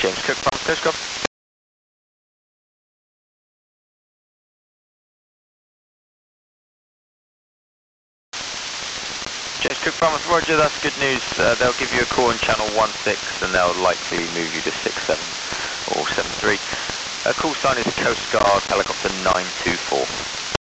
James Cook, Palms Coast Guard. James Cook, Palms, roger, that's good news. They'll give you a call on channel 16 and they'll likely move you to 67 or 73. Call sign is Coast Guard Helicopter 924.